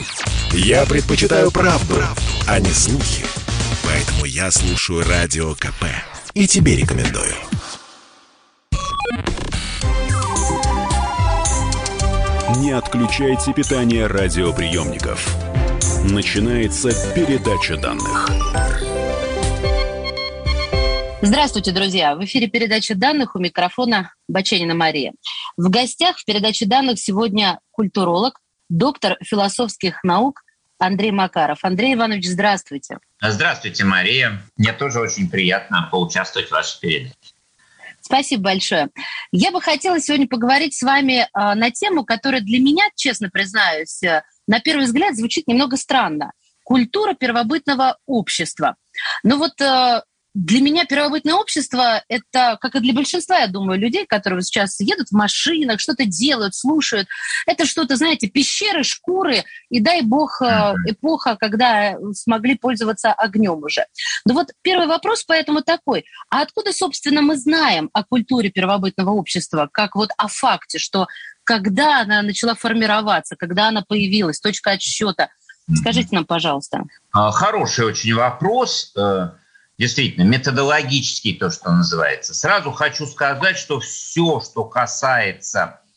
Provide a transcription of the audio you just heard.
Я предпочитаю правду, а не слухи. Поэтому я слушаю Радио КП. И тебе рекомендую. Не отключайте питание радиоприемников. Начинается передача данных. Здравствуйте, друзья! В эфире передача данных, у микрофона Баченина Мария. В гостях в передаче данных сегодня культуролог, доктор философских наук Андрей Макаров. Андрей Иванович, здравствуйте. Здравствуйте, Мария. Мне тоже очень приятно поучаствовать в вашей передаче. Спасибо большое. Я бы хотела сегодня поговорить с вами на тему, которая для меня, честно признаюсь, на первый взгляд звучит немного странно. Культура первобытного общества. Но вот для меня первобытное общество — это, как и для большинства, я думаю, людей, которые сейчас едут в машинах, что-то делают, слушают. Это что-то, знаете, пещеры, шкуры и, дай бог, эпоха, когда смогли пользоваться огнем уже. Но вот первый вопрос поэтому такой. А откуда, собственно, мы знаем о культуре первобытного общества, как вот о факте, что когда она начала формироваться, когда она появилась, точка отсчета? Скажите нам, пожалуйста. Хороший очень вопрос. Действительно, методологический, то, что называется. Сразу хочу сказать, что все, что касается